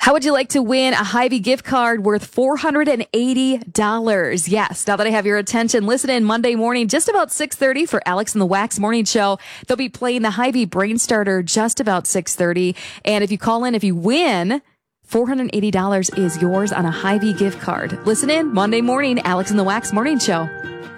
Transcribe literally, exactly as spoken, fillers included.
How would you like to win a Hy-Vee gift card worth four hundred eighty dollars? Yes, now that I have your attention, listen in Monday morning, just about six thirty for Alex and the Wax Morning Show. They'll be playing the Hy-Vee Brain Starter just about six thirty. And if you call in, if you win, four hundred eighty dollars is yours on a Hy-Vee gift card. Listen in Monday morning, Alex and the Wax Morning Show.